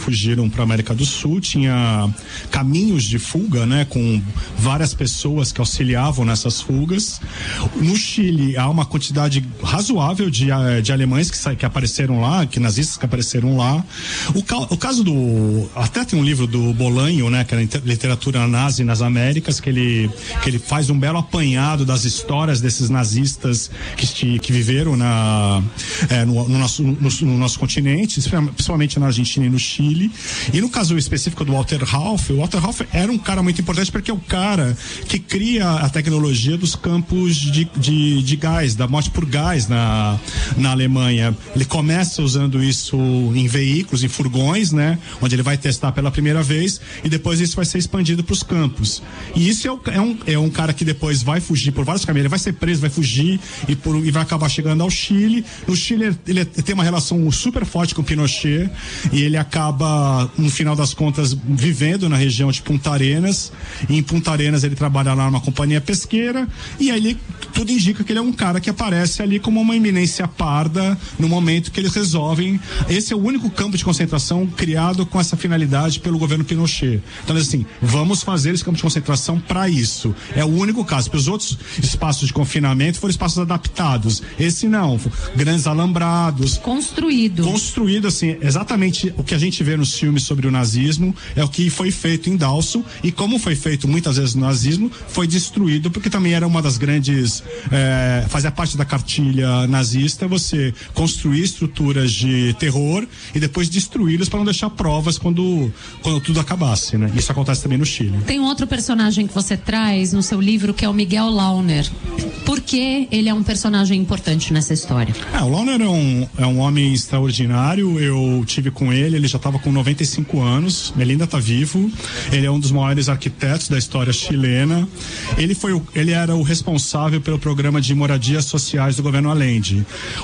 fugiram para a América do Sul, tinha caminhos de fuga, né, com várias pessoas que auxiliavam nessas fugas. No Chile há uma quantidade razoável de alemães que apareceram lá, que nazistas que apareceram lá. O caso até tem um livro do Bolanho, né, que é literatura nazi nas Américas, que ele faz um belo apanhado das histórias desses nazistas que viveram no nosso continente, principalmente na Argentina e no Chile. E no caso específico do Walter Rauff, o Walter Rauff era um cara muito importante porque é o cara que cria a tecnologia dos campos de gás, da morte por gás na Alemanha. Ele começa usando isso em veículos, em furgões, né, onde ele vai testar pela primeira vez, e depois isso vai ser expandido para os campos. E isso é um cara que depois vai fugir por vários caminhos. Ele vai ser preso, vai fugir e vai acabar chegando ao Chile. No Chile ele tem uma relação super forte com o Pinochet e ele acaba, no final das contas, vivendo na região de Punta Arenas. E em Punta Arenas ele trabalha lá numa companhia pesqueira, e aí tudo indica que ele é um cara que aparece ali como uma eminência parda no momento que eles resolvem. Esse é o único campo de concentração criado com essa finalidade pelo governo Pinochet. Então, assim, vamos fazer esse campo de concentração para isso. É o único caso. Porque os outros espaços de confinamento foram espaços adaptados. Esse não. Grandes alambrados. Construído, assim, exatamente o que a gente vê nos filmes sobre o nazismo é o que foi feito em Dawson, e como foi feito muitas vezes no nazismo, foi destruído, porque também era uma das grandes, fazia parte da cartilha nazista, você construir estruturas de terror e depois destruí-las para não deixar provas quando tudo acabasse, né? Isso acontece também no Chile. Tem um outro personagem que você traz no seu livro, que é o Miguel Launer. Por que ele é um personagem importante nessa história? O Launer é um homem extraordinário. Eu tive com ele já estava com 95 anos, ele ainda está vivo. Ele é um dos maiores arquitetos da história chilena. Ele era o responsável pelo programa de moradias sociais do governo Allende.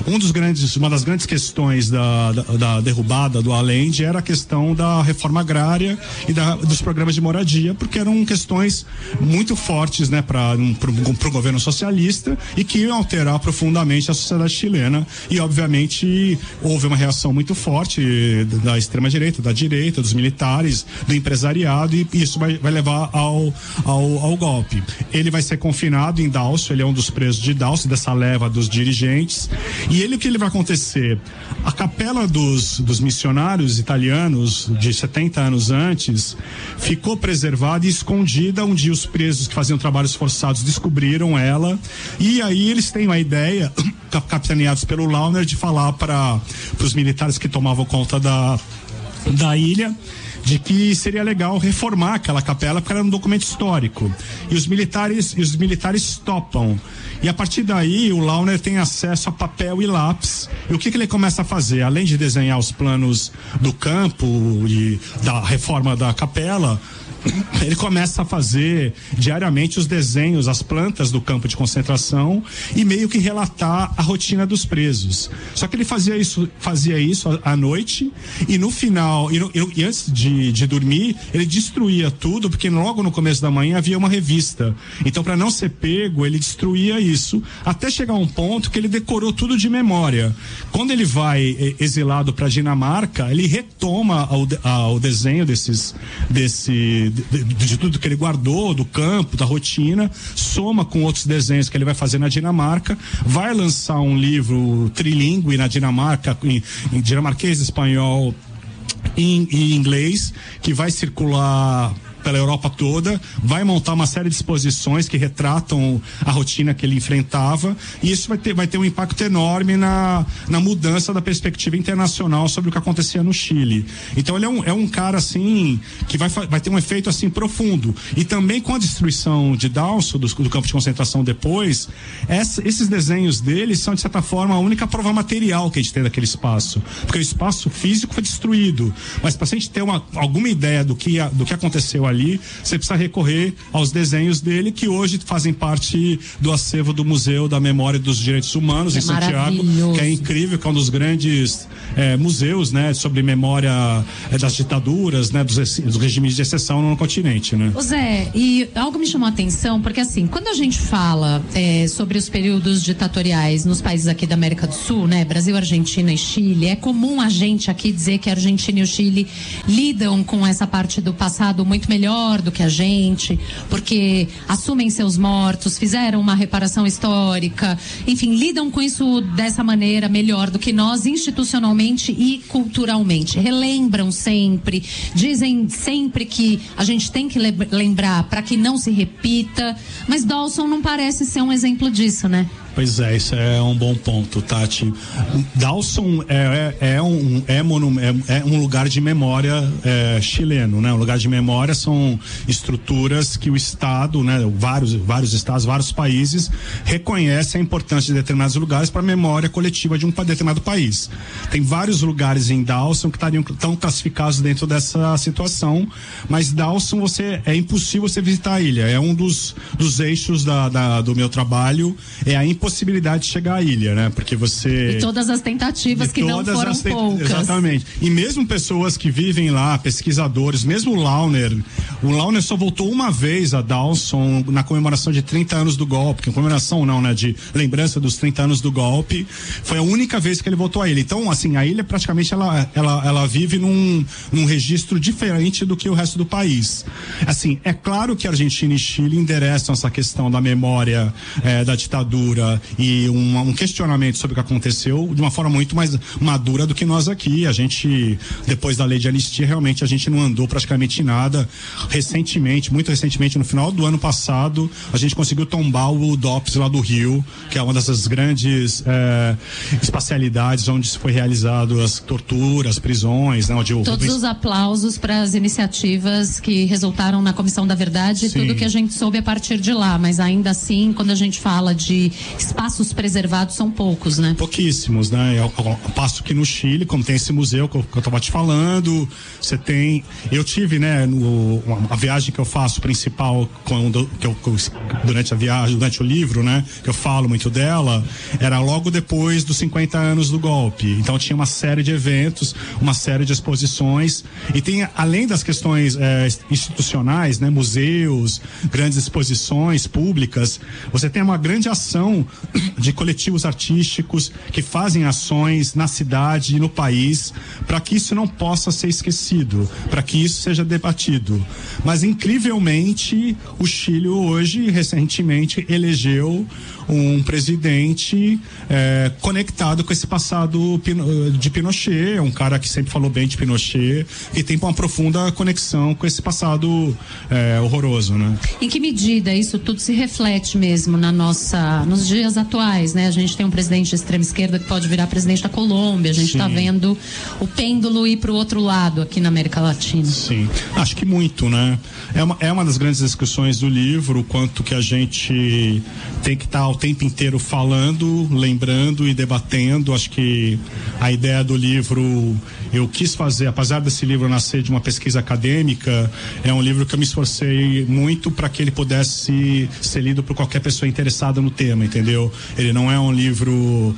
Uma das grandes questões da derrubada do Allende era a questão da reforma agrária e dos programas de moradia, porque eram questões muito fortes, né, para o governo socialista, e que iam alterar profundamente a sociedade chilena. E obviamente houve uma reação muito forte da extrema-direita, da direita, dos militares, do empresariado, e isso vai levar ao golpe. Ele vai ser confinado em Dawson, ele é um dos presos de Dawson, dessa leva dos dirigentes. E o que ele vai acontecer? A capela dos missionários italianos de 70 anos antes ficou preservada e escondida. Um dia os presos que faziam trabalhos forçados descobriram ela, e aí eles têm uma ideia, capitaneados pelo Launer, de falar para os militares que tomavam conta da ilha, de que seria legal reformar aquela capela, porque era um documento histórico. E os militares topam. E a partir daí o Launer tem acesso a papel e lápis. E o que ele começa a fazer? Além de desenhar os planos do campo e da reforma da capela, ele começa a fazer diariamente os desenhos, as plantas do campo de concentração, e meio que relatar a rotina dos presos. Só que ele fazia isso à noite, e no final, e antes de dormir, ele destruía tudo, porque logo no começo da manhã havia uma revista. Então, para não ser pego, ele destruía isso, até chegar a um ponto que ele decorou tudo de memória. Quando ele vai exilado para Dinamarca, ele retoma o desenho de tudo que ele guardou, do campo, da rotina, soma com outros desenhos que ele vai fazer na Dinamarca, vai lançar um livro trilingüe na Dinamarca, em dinamarquês, espanhol e inglês, que vai circular pela Europa toda, vai montar uma série de exposições que retratam a rotina que ele enfrentava, e isso vai ter um impacto enorme na mudança da perspectiva internacional sobre o que acontecia no Chile. Então ele é um cara assim que vai ter um efeito assim profundo. E também com a destruição de Dawson, do campo de concentração depois, esses desenhos dele são de certa forma a única prova material que a gente tem daquele espaço, porque o espaço físico foi destruído, mas para a gente ter alguma ideia do que aconteceu ali, ali, você precisa recorrer aos desenhos dele, que hoje fazem parte do acervo do Museu da Memória e dos Direitos Humanos em Santiago, que é incrível, que é um dos grandes museus, né, sobre memória das ditaduras, né, dos regimes de exceção no continente, né? Ô Zé, e algo me chamou a atenção, porque assim, quando a gente fala sobre os períodos ditatoriais nos países aqui da América do Sul, né, Brasil, Argentina e Chile, é comum a gente aqui dizer que a Argentina e o Chile lidam com essa parte do passado muito melhor do que a gente, porque assumem seus mortos, fizeram uma reparação histórica, enfim, lidam com isso dessa maneira melhor do que nós, institucionalmente e culturalmente. Relembram sempre, dizem sempre que a gente tem que lembrar para que não se repita, mas Dawson não parece ser um exemplo disso, né? Pois é, isso é um bom ponto, Tati. Dawson é um lugar de memória chileno, né? Um lugar de memória são estruturas que o Estado, né? Vários estados, vários países reconhecem a importância de determinados lugares para a memória coletiva de um determinado país. Tem vários lugares em Dawson que estão classificados dentro dessa situação, mas Dawson é impossível você visitar a ilha. É um dos eixos do meu trabalho, é a impossibilidade de chegar à ilha, né? Porque E todas as tentativas que não foram poucas. Exatamente. E mesmo pessoas que vivem lá, pesquisadores, mesmo o Launer só voltou uma vez a Dawson na comemoração de 30 anos do golpe, que comemoração não, né? De lembrança dos 30 anos do golpe. Foi a única vez que ele voltou à ilha. Então, assim, a ilha praticamente ela vive num registro diferente do que o resto do país. Assim, é claro que Argentina e Chile endereçam essa questão da memória da ditadura e um questionamento sobre o que aconteceu de uma forma muito mais madura do que nós aqui. A gente, depois da lei de anistia, realmente a gente não andou praticamente nada. Muito recentemente, no final do ano passado, a gente conseguiu tombar o DOPS lá do Rio, que é uma dessas grandes espacialidades onde se foi realizado as torturas, prisões, né? Todos os aplausos para as iniciativas que resultaram na Comissão da Verdade, Sim. Tudo que a gente soube a partir de lá, mas ainda assim, quando a gente fala de espaços preservados, são poucos, né? Pouquíssimos, né? Eu passo que no Chile, como tem esse museu que eu tava te falando, eu tive, né, a viagem que eu faço principal, durante o livro, né, que eu falo muito dela, era logo depois dos 50 anos do golpe. Então tinha uma série de eventos, uma série de exposições, e tem, além das questões institucionais, né, museus, grandes exposições públicas, você tem uma grande ação de coletivos artísticos que fazem ações na cidade e no país para que isso não possa ser esquecido, para que isso seja debatido. Mas incrivelmente o Chile hoje, recentemente, elegeu um presidente conectado com esse passado de Pinochet, um cara que sempre falou bem de Pinochet e tem uma profunda conexão com esse passado horroroso, né? Em que medida isso tudo se reflete mesmo nos dias atuais, né? A gente tem um presidente de extrema esquerda que pode virar presidente da Colômbia, a gente está vendo o pêndulo ir para o outro lado aqui na América Latina. Sim, acho que muito, né? É uma das grandes discussões do livro, o quanto que a gente tem que estar o tempo inteiro falando, lembrando e debatendo. Acho que a ideia do livro, eu quis fazer, apesar desse livro nascer de uma pesquisa acadêmica, é um livro que eu me esforcei muito para que ele pudesse ser lido por qualquer pessoa interessada no tema, entendeu? Ele não é um livro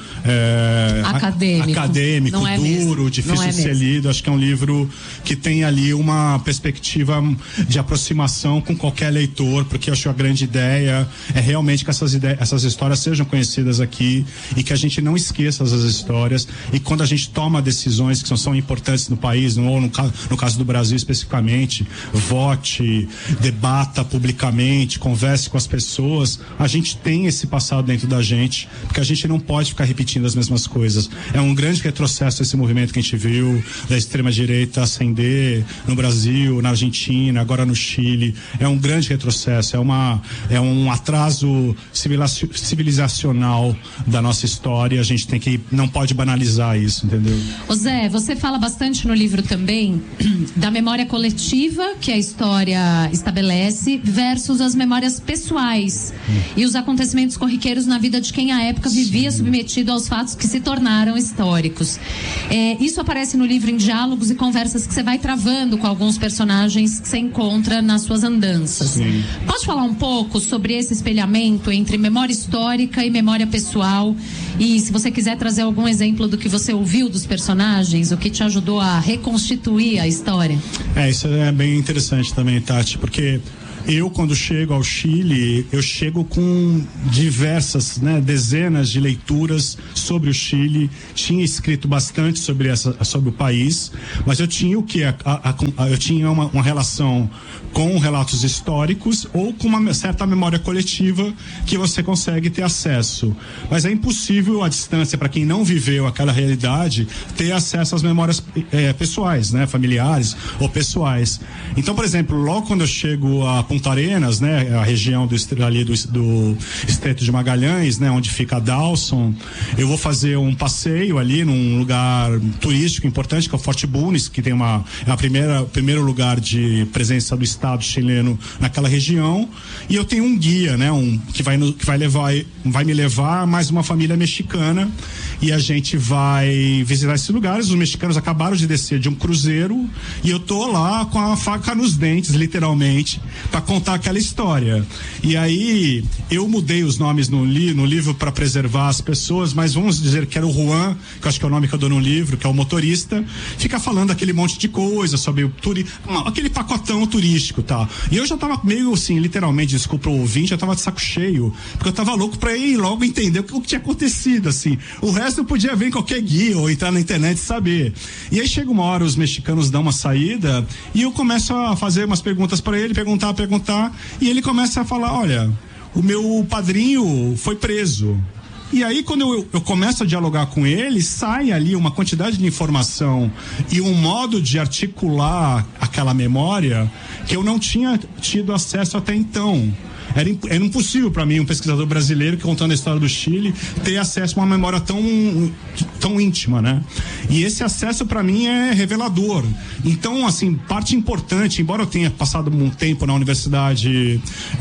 acadêmico, não é duro, mesmo. difícil de ser lido. Acho que é um livro que tem ali uma perspectiva de aproximação com qualquer leitor, porque eu acho que a grande ideia é realmente que essas histórias sejam conhecidas aqui e que a gente não esqueça essas histórias, e quando a gente toma decisões que são importantes no país, ou no caso do Brasil especificamente, vote, debata publicamente, converse com as pessoas, a gente tem esse passado dentro da gente, porque a gente não pode ficar repetindo as mesmas coisas. É um grande retrocesso esse movimento que a gente viu da extrema-direita ascender no Brasil, na Argentina, agora no Chile. É um grande retrocesso, é um atraso civilizacional da nossa história. A gente não pode banalizar isso, entendeu? Ô Zé, você fala bastante no livro também da memória coletiva que a história estabelece versus as memórias pessoais e os acontecimentos corriqueiros cenários na vida de quem à época vivia submetido aos fatos que se tornaram históricos. Isso aparece no livro em diálogos e conversas que você vai travando com alguns personagens que você encontra nas suas andanças. Sim. Pode falar um pouco sobre esse espelhamento entre memória histórica e memória pessoal? E se você quiser trazer algum exemplo do que você ouviu dos personagens, o que te ajudou a reconstituir a história? Isso é bem interessante também, Tati, porque eu, quando chego ao Chile, eu chego com diversas, dezenas de leituras sobre o Chile. Tinha escrito bastante sobre o país, mas eu tinha eu tinha uma relação com relatos históricos ou com uma certa memória coletiva que você consegue ter acesso. Mas é impossível à distância, para quem não viveu aquela realidade, ter acesso às memórias pessoais, familiares ou pessoais. Então, por exemplo, logo quando eu chego a Punta Arenas, a região do Estreito de Magalhães, onde fica Dawson, eu vou fazer um passeio ali num lugar turístico importante, que é o Forte Bulnes, que tem o primeiro lugar de presença do Estado chileno naquela região, e eu tenho um guia, que vai me levar mais uma família mexicana, e a gente vai visitar esses lugares. Os mexicanos acabaram de descer de um cruzeiro e eu tô lá com a faca nos dentes, literalmente, para contar aquela história. E aí eu mudei os nomes no livro para preservar as pessoas, mas vamos dizer que era o Juan, que eu acho que é o nome que eu dou no livro, que é o motorista, fica falando aquele monte de coisa sobre aquele pacotão turístico, tá? E eu já tava meio assim, literalmente, desculpa o ouvinte, já tava de saco cheio, porque eu tava louco pra ir logo entender o que tinha acontecido, assim. O resto eu podia ver em qualquer guia ou entrar na internet e saber. E aí chega uma hora, os mexicanos dão uma saída e eu começo a fazer umas perguntas pra ele, perguntar, e ele começa a falar: olha, o meu padrinho foi preso. E aí, quando eu começo a dialogar com ele, sai ali uma quantidade de informação e um modo de articular aquela memória que eu não tinha tido acesso até então. Era impossível para mim, um pesquisador brasileiro que contando a história do Chile, ter acesso a uma memória tão íntima, E esse acesso para mim é revelador. Então, assim, parte importante, embora eu tenha passado um tempo na universidade,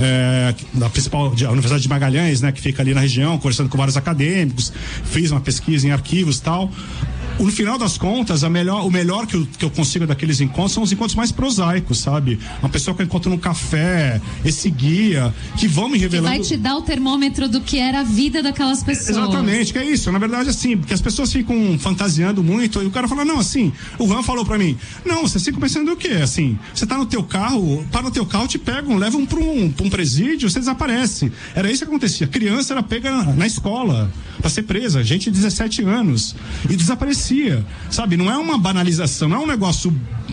a Universidade de Magalhães, que fica ali na região, conversando com vários acadêmicos, fiz uma pesquisa em arquivos e tal. No final das contas, o melhor que eu consigo daqueles encontros são os encontros mais prosaicos, sabe? Uma pessoa que eu encontro num café, esse guia, que vão me revelando... Que vai te dar o termômetro do que era a vida daquelas pessoas. Exatamente, que é isso. Na verdade, assim, porque as pessoas ficam fantasiando muito, e o cara fala, não, assim, o Juan falou pra mim, não, você fica pensando o quê? Assim, você tá no teu carro, para no teu carro, te pegam, levam pra um presídio, você desaparece. Era isso que acontecia. A criança era pega na escola pra ser presa, gente de 17 anos, e desaparecia. Sabe, não é uma banalização, não é um negócio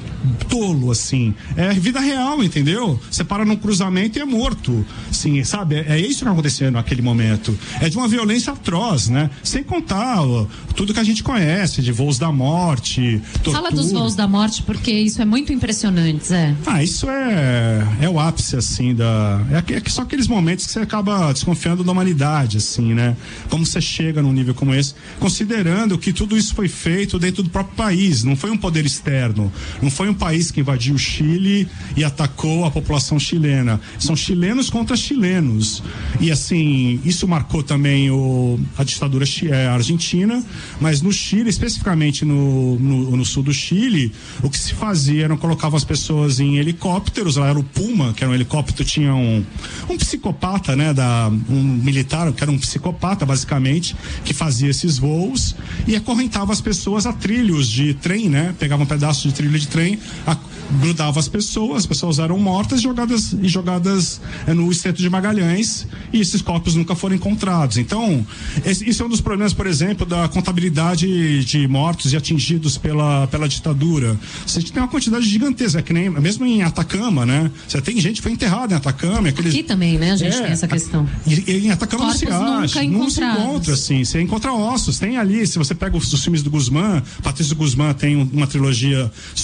tolo, assim, é vida real, entendeu? Você para num cruzamento e é morto, assim, sabe, é isso que está acontecendo naquele momento, é de uma violência atroz, sem contar tudo que a gente conhece, de voos da morte, tortura. Fala dos voos da morte, porque isso é muito impressionante, Zé. Isso é o ápice, assim, é só aqueles momentos que você acaba desconfiando da humanidade, assim, como você chega num nível como esse, considerando que tudo isso foi feito dentro do próprio país, não foi um poder externo, não foi um país que invadiu o Chile e atacou a população chilena. São chilenos contra chilenos. E assim, isso marcou também a ditadura argentina, mas no Chile, especificamente no sul do Chile, o que se fazia era colocavam as pessoas em helicópteros, lá era o Puma, que era um helicóptero, tinha um psicopata, um militar, que era um psicopata, basicamente, que fazia esses voos e acorrentava as pessoas a trilhos de trem, pegava um pedaço de trilho de trem, grudava as pessoas eram mortas e jogadas no Estreito de Magalhães, e esses corpos nunca foram encontrados. Então, isso é um dos problemas, por exemplo, da contabilidade de mortos e atingidos pela ditadura. Você tem uma quantidade gigantesca, que nem mesmo em Atacama, Você tem gente que foi enterrada em Atacama. Aqui também, a gente tem essa questão. E em Atacama não se acha, não se encontra, assim, você encontra ossos, tem ali, se você pega os filmes do Guzmán, Patrício Guzmán tem uma trilogia sobre esse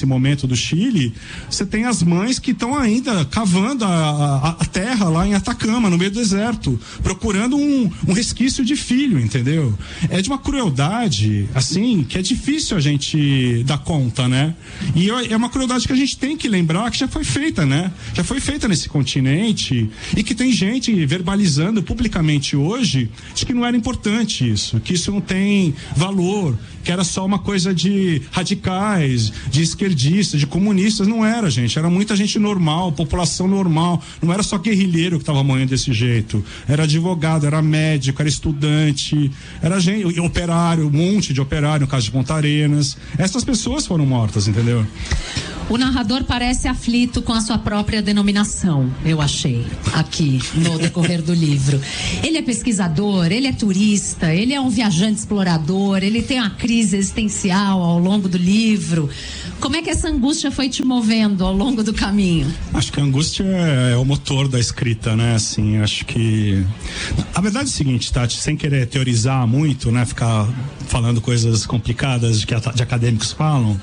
nesse momento do Chile, você tem as mães que estão ainda cavando a terra lá em Atacama, no meio do deserto, procurando um resquício de filho, entendeu? É de uma crueldade, assim, que é difícil a gente dar conta, né? E é uma crueldade que a gente tem que lembrar que já foi feita, né? Já foi feita nesse continente e que tem gente verbalizando publicamente hoje de que não era importante isso, que isso não tem valor, que era só uma coisa de radicais, de esquerdistas, de comunistas. Não era, gente. Era muita gente normal, população normal. Não era só guerrilheiro que estava morrendo desse jeito. Era advogado, era médico, era estudante, era gente, operário, um monte de operário, no caso de Ponta Arenas. Essas pessoas foram mortas, entendeu? O narrador parece aflito com a sua própria denominação, eu achei, aqui no decorrer do livro. Ele é pesquisador, ele é turista, ele é um viajante explorador, ele tem uma crise existencial ao longo do livro. Como é que essa angústia foi te movendo ao longo do caminho? Acho que a angústia é o motor da escrita, né? Assim, acho que... A verdade é o seguinte, Tati, sem querer teorizar muito, né? Ficar falando coisas complicadas de acadêmicos falam,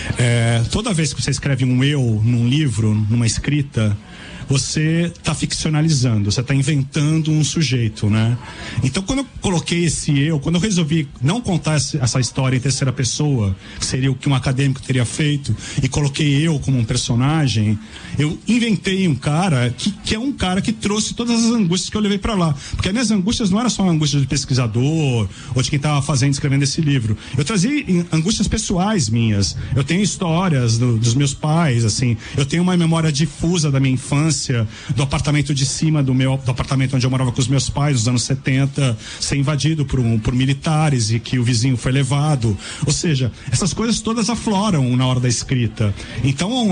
toda vez que você escreve um eu num livro, numa escrita, você está ficcionalizando, você está inventando um sujeito, né? Então, quando eu coloquei quando eu resolvi não contar essa história em terceira pessoa, que seria o que um acadêmico teria feito, e coloquei eu como um personagem, eu inventei um cara que é um cara que trouxe todas as angústias que eu levei para lá. Porque as minhas angústias não eram só angústias de pesquisador, ou de quem estava escrevendo esse livro. Eu trazia angústias pessoais minhas. Eu tenho histórias dos meus pais, assim. Eu tenho uma memória difusa da minha infância, do apartamento de cima do apartamento onde eu morava com os meus pais nos anos 70, ser invadido por militares e que o vizinho foi levado. Ou seja, essas coisas todas afloram na hora da escrita. Então,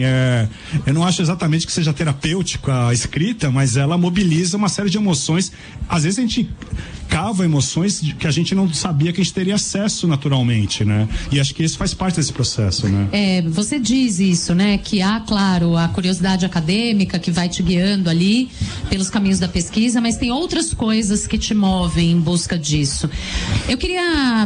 eu não acho exatamente que seja terapêutico a escrita, mas ela mobiliza uma série de emoções. Às vezes a gente cava emoções que a gente não sabia que a gente teria acesso naturalmente, né? E acho que isso faz parte desse processo, né? Você diz isso, né? Que há, claro, a curiosidade acadêmica que vai te guiando ali pelos caminhos da pesquisa, mas tem outras coisas que te movem em busca disso. Eu queria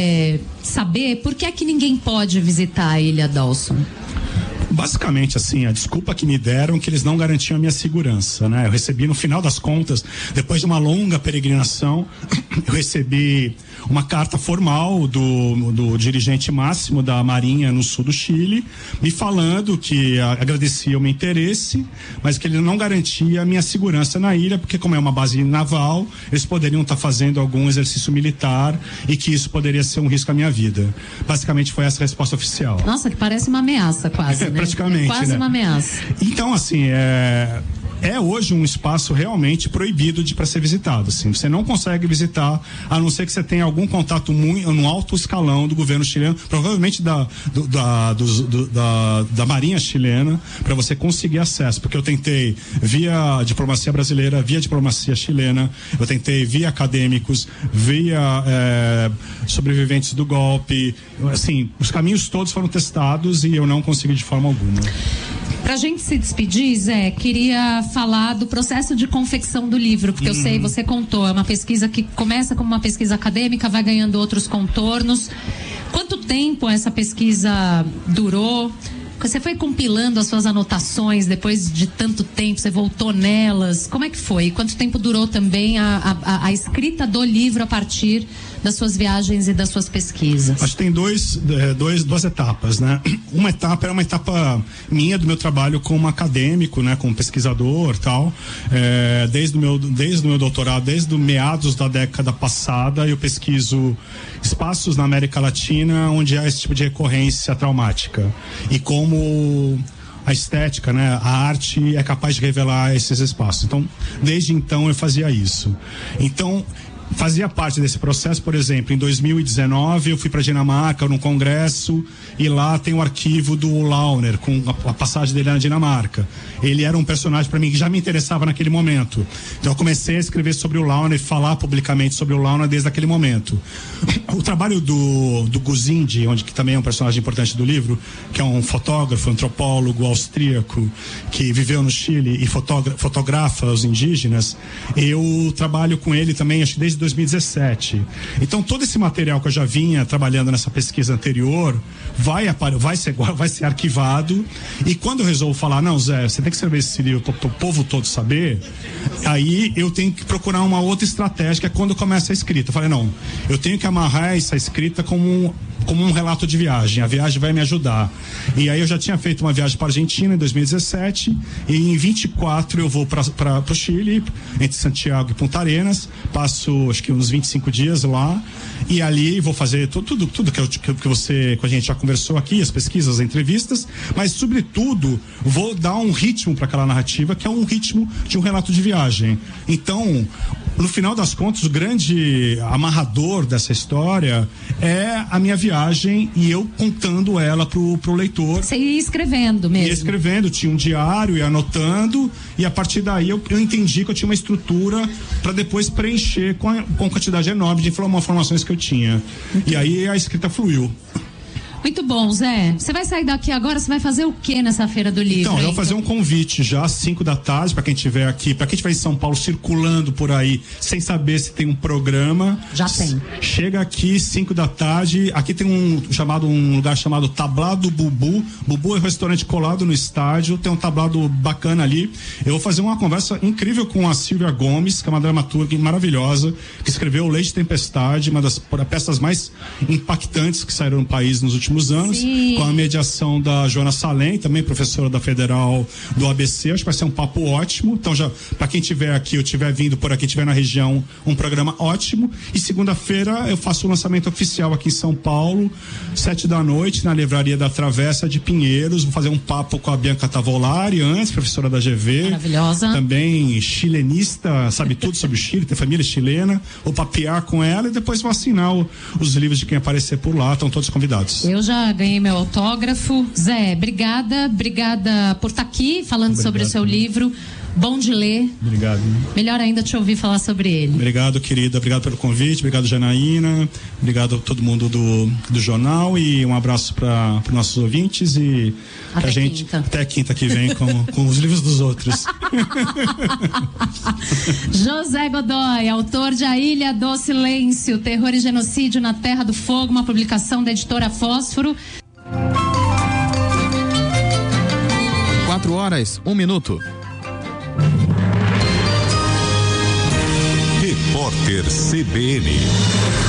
saber por que é que ninguém pode visitar a Ilha Dawson? Basicamente, assim, a desculpa que me deram que eles não garantiam a minha segurança, né? Eu recebi, no final das contas, depois de uma longa peregrinação, eu recebi uma carta formal do dirigente máximo da Marinha no sul do Chile, me falando que agradecia o meu interesse, mas que ele não garantia a minha segurança na ilha, porque como é uma base naval, eles poderiam estar fazendo algum exercício militar e que isso poderia ser um risco à minha vida. Basicamente foi essa a resposta oficial. Nossa, que parece uma ameaça quase, né? Praticamente, quase, né? Uma ameaça. Então, assim, é hoje um espaço realmente proibido para ser visitado, assim. Você não consegue visitar, a não ser que você tenha algum contato no alto escalão do governo chileno, provavelmente da Marinha chilena, para você conseguir acesso, porque eu tentei via diplomacia brasileira, via diplomacia chilena, eu tentei via acadêmicos, via sobreviventes do golpe, assim, os caminhos todos foram testados e eu não consegui de forma alguma. Pra gente se despedir, Zé, queria falar do processo de confecção do livro, porque eu sei, você contou, é uma pesquisa que começa como uma pesquisa acadêmica, vai ganhando outros contornos. Quanto tempo essa pesquisa durou? Você foi compilando as suas anotações depois de tanto tempo, você voltou nelas, como é que foi? Quanto tempo durou também a escrita do livro a partir das suas viagens e das suas pesquisas? Acho que tem duas etapas, né? Uma etapa era uma etapa minha do meu trabalho como acadêmico, né? Como pesquisador, tal. Desde o meu doutorado, desde os meados da década passada, eu pesquiso espaços na América Latina onde há esse tipo de recorrência traumática e como a estética, né, a arte é capaz de revelar esses espaços. Então, desde então eu fazia isso. Então, fazia parte desse processo, por exemplo, em 2019 eu fui para Dinamarca num congresso e lá tem o arquivo do Launer com a passagem dele na Dinamarca. Ele era um personagem para mim que já me interessava naquele momento. Então eu comecei a escrever sobre o Launer e falar publicamente sobre o Launer desde aquele momento. O trabalho do Guzindi, que também é um personagem importante do livro, que é um fotógrafo, antropólogo austríaco que viveu no Chile e fotografa os indígenas, eu trabalho com ele também, acho que desde 2017. Então todo esse material que eu já vinha trabalhando nessa pesquisa anterior vai ser arquivado, e quando eu resolvo falar, não, Zé, você tem que escrever esse livro para o povo todo saber, aí eu tenho que procurar uma outra estratégia, que é quando começa a escrita. Eu falei, não, eu tenho que amarrar essa escrita como um relato de viagem. A viagem vai me ajudar. E aí eu já tinha feito uma viagem para a Argentina em 2017, e em 24 eu vou para o Chile, entre Santiago e Punta Arenas, passo acho que uns 25 dias lá, e ali vou fazer tudo que a gente já conversou aqui, as pesquisas, as entrevistas, mas sobretudo vou dar um ritmo para aquela narrativa, que é um ritmo de um relato de viagem. Então, no final das contas, o grande amarrador dessa história é a minha viagem, e eu contando ela pro leitor. Você ia escrevendo mesmo? Ia escrevendo, tinha um diário, ia anotando, e a partir daí eu entendi que eu tinha uma estrutura para depois preencher com a quantidade enorme de informações que eu tinha. E aí a escrita fluiu. Muito bom, Zé. Você vai sair daqui agora, você vai fazer o que nessa Feira do Livro? Então, eu vou fazer um convite já às 5 da tarde para quem estiver aqui, para quem estiver em São Paulo circulando por aí, sem saber se tem um programa. Já tem. Chega aqui 5 da tarde, aqui tem um lugar chamado Tablado Bubu. Bubu é um restaurante colado no estádio, tem um tablado bacana ali. Eu vou fazer uma conversa incrível com a Silvia Gomes, que é uma dramaturga maravilhosa, que escreveu Leite Tempestade, uma das peças mais impactantes que saíram no país nos últimos anos. Sim. Com a mediação da Joana Salem, também professora da Federal do ABC. Acho que vai ser um papo ótimo. Então, já para quem estiver aqui, ou estiver vindo por aqui, estiver na região, um programa ótimo. E segunda-feira eu faço o lançamento oficial aqui em São Paulo, 7 da noite, na Livraria da Travessa de Pinheiros. Vou fazer um papo com a Bianca Tavolari, antes, professora da GV. Maravilhosa. Também chilenista, sabe tudo sobre o Chile, tem família chilena. Vou papear com ela e depois vou assinar os livros de quem aparecer por lá. Estão todos convidados. Eu já ganhei meu autógrafo. Zé, obrigada por estar aqui falando sobre o seu livro. Bom de ler. Obrigado. Melhor ainda te ouvir falar sobre ele. Obrigado, querida. Obrigado pelo convite. Obrigado, Janaína. Obrigado a todo mundo do jornal, e um abraço para os nossos ouvintes, e até quinta que vem com os livros dos outros. José Godoy, autor de A Ilha do Silêncio, Terror e Genocídio na Terra do Fogo, uma publicação da editora Fósforo. 4h, 1 minuto. Repórter CBN.